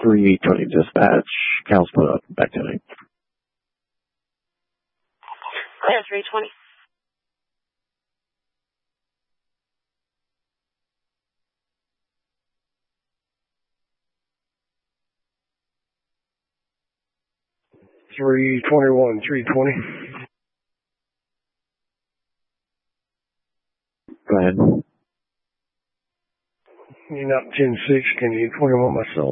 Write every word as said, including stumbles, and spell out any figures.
three twenty dispatch. Cal split up. Back to me. Clear three twenty. three twenty-one, three twenty. Go ahead. You're not ten six. Can you twenty-one myself?